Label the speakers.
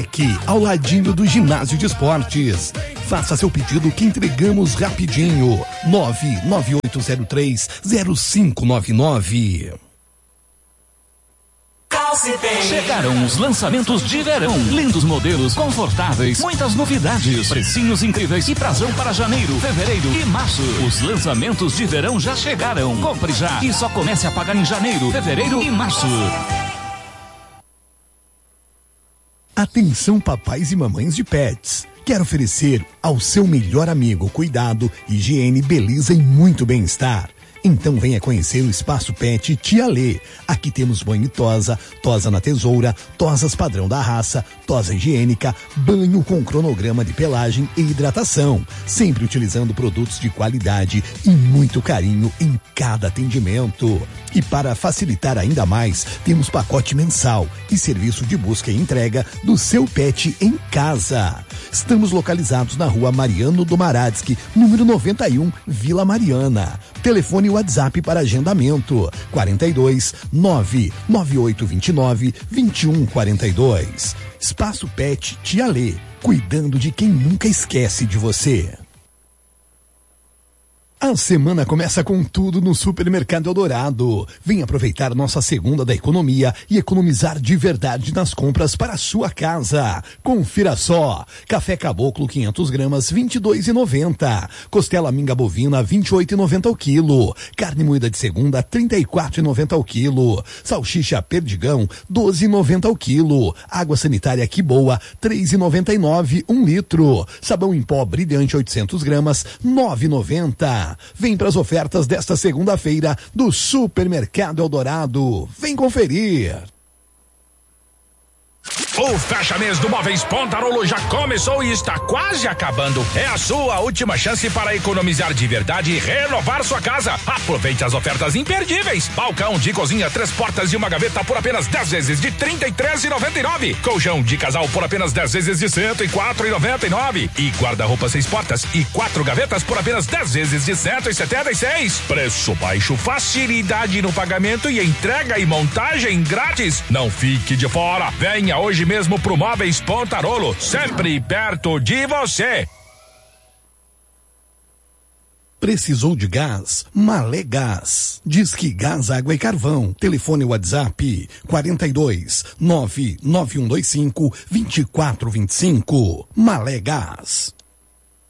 Speaker 1: Fortec, ao ladinho do ginásio de esportes. Faça seu pedido que entregamos rapidinho. 99803-0599.
Speaker 2: Chegaram os lançamentos de verão. Lindos modelos, confortáveis, muitas novidades, precinhos incríveis e prazão para janeiro, fevereiro e março. Os lançamentos de verão já chegaram. Compre já e só comece a pagar em janeiro, fevereiro e março.
Speaker 1: Atenção, papais e mamães de pets. Quer oferecer ao seu melhor amigo cuidado, higiene, beleza e muito bem-estar. Então venha conhecer o Espaço Pet Tia Lê. Aqui temos banho e tosa, tosa na tesoura, tosas padrão da raça, tosa higiênica, banho com cronograma de pelagem e hidratação. Sempre utilizando produtos de qualidade e muito carinho em cada atendimento. E para facilitar ainda mais, temos pacote mensal e serviço de busca e entrega do seu pet em casa. Estamos localizados na rua Mariano Domaradski, número 91, Vila Mariana. Telefone e WhatsApp para agendamento: 42 99829 2142. Espaço Pet Tia Lê, cuidando de quem nunca esquece de você. A semana começa com tudo no Supermercado Eldorado. Vem aproveitar nossa segunda da economia e economizar de verdade nas compras para a sua casa. Confira só: café caboclo 500 gramas, 22,90. Costela minga bovina, 28,90 o quilo. Carne moída de segunda, 34,90 o quilo. Salsicha perdigão, 12,90 o quilo. Água sanitária Que Boa, 3,99 1 litro. Sabão em pó brilhante 800 gramas, 9,90. Vem para as ofertas desta segunda-feira do Supermercado Eldorado. Vem conferir.
Speaker 3: O Fecha Mês do Móveis Pontarolo já começou e está quase acabando. É a sua última chance para economizar de verdade e renovar sua casa. Aproveite as ofertas imperdíveis. Balcão de cozinha, 3 portas e uma gaveta por apenas 10 vezes de R$ 33,99. Colchão de casal por apenas 10 vezes de R$ 104,99. E guarda-roupa 6 portas e 4 gavetas por apenas 10 vezes de R$ 176. Preço baixo, facilidade no pagamento e entrega e montagem grátis. Não fique de fora. Venha hoje mesmo pro Móveis Pontarolo, sempre perto de você.
Speaker 1: Precisou de gás? Malé Gás. Disque Gás, Água e Carvão. Telefone WhatsApp 42 99125 2425. Malé Gás.